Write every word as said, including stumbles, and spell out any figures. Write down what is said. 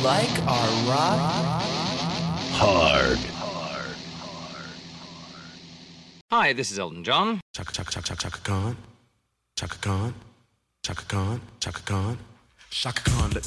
like our rock hard. Hi, this is Elton John. Chaka chaka chaka chaka chaka Khan, Chaka Khan, Chaka Khan, Chaka Khan, Chaka Khan.